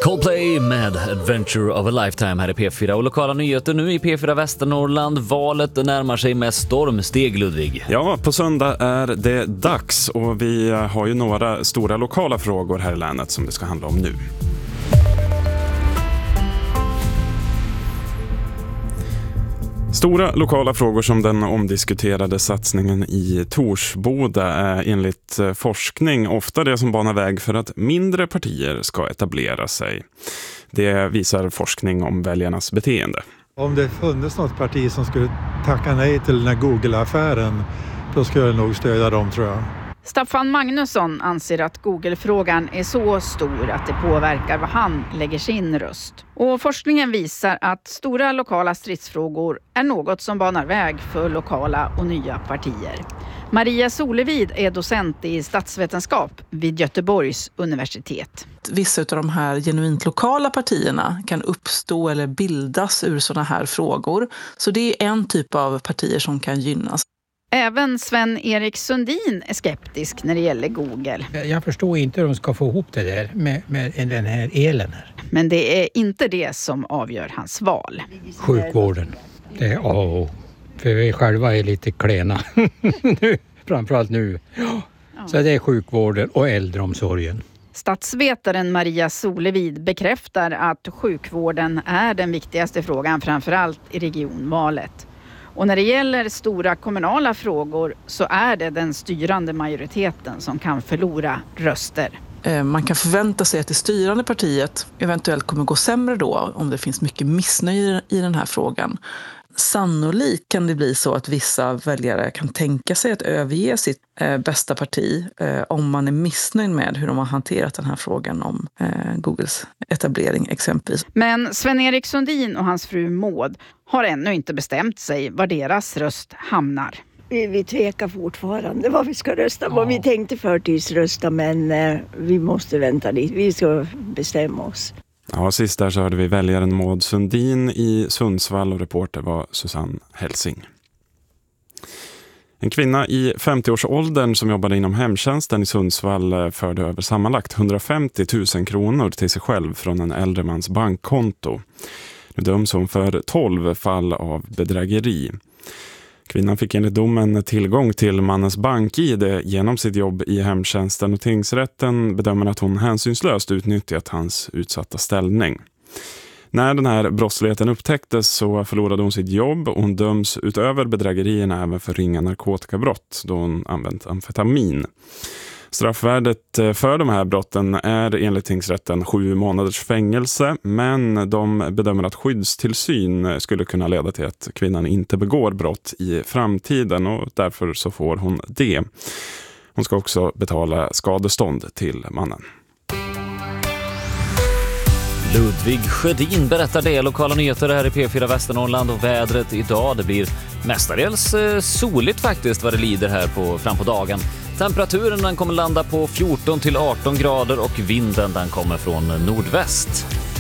Coldplay med Adventure of a Lifetime här i P4 och lokala nyheter nu i P4 Västernorrland. Valet närmar sig med stormsteg, Ludvig. Ja, på söndag är det dags och vi har ju några stora lokala frågor här i länet som det ska handla om nu. Stora lokala frågor som den omdiskuterade satsningen i Torsboda är enligt forskning ofta det som banar väg för att mindre partier ska etablera sig. Det visar forskning om väljarnas beteende. Om det funnits något parti som skulle tacka nej till den här Google-affären, då skulle jag nog stödja dem, tror jag. Staffan Magnusson anser att Google-frågan är så stor att det påverkar vad han lägger sin röst. Och forskningen visar att stora lokala stridsfrågor är något som banar väg för lokala och nya partier. Maria Solevid är docent i statsvetenskap vid Göteborgs universitet. Vissa av de här genuint lokala partierna kan uppstå eller bildas ur sådana här frågor. Så det är en typ av partier som kan gynnas. Även Sven-Erik Sundin är skeptisk när det gäller Google. Jag förstår inte hur de ska få ihop det där med den här elen här. Men det är inte det som avgör hans val. Sjukvården, det är A och O. För vi själva är lite klena nu, framförallt nu. Så det är sjukvården och äldreomsorgen. Statsvetaren Maria Solevid bekräftar att sjukvården är den viktigaste frågan, framförallt i regionvalet. Och när det gäller stora kommunala frågor så är det den styrande majoriteten som kan förlora röster. Man kan förvänta sig att det styrande partiet eventuellt kommer gå sämre då om det finns mycket missnöje i den här frågan. Sannolikt kan det bli så att vissa väljare kan tänka sig att överge sitt bästa parti om man är missnöjd med hur de har hanterat den här frågan om Googles etablering exempelvis. Men Sven-Erik Sundin och hans fru Maud har ännu inte bestämt sig var deras röst hamnar. Vi tvekar fortfarande vad vi ska rösta på. Vi tänkte förtidsrösta, men vi måste vänta lite. Vi ska bestämma oss. Ja, sist där så hörde vi väljaren Maud Sundin i Sundsvall och reporter var Susanne Helsing. En kvinna i 50-årsåldern som jobbade inom hemtjänsten i Sundsvall förde över sammanlagt 150 000 kronor till sig själv från en äldre mans bankkonto. Nu döms hon för 12 fall av bedrägeri. Kvinnan fick enligt domen tillgång till mannens bank-ID genom sitt jobb i hemtjänsten och tingsrätten bedömer att hon hänsynslöst utnyttjat hans utsatta ställning. När den här brottsligheten upptäcktes så förlorade hon sitt jobb och hon döms utöver bedrägerierna även för ringa narkotikabrott då hon använt amfetamin. Straffvärdet för de här brotten är enligt tingsrätten 7 månaders fängelse, men de bedömer att skyddstillsyn skulle kunna leda till att kvinnan inte begår brott i framtiden och därför så får hon det. Hon ska också betala skadestånd till mannen. Ludvig Sjödin berättar det. Lokala nyheter här i P4 Västernorrland och vädret idag. Det blir mestadels soligt faktiskt vad det lider här fram på dagen. Temperaturen den kommer landa på 14 till 18 grader och vinden den kommer från nordväst.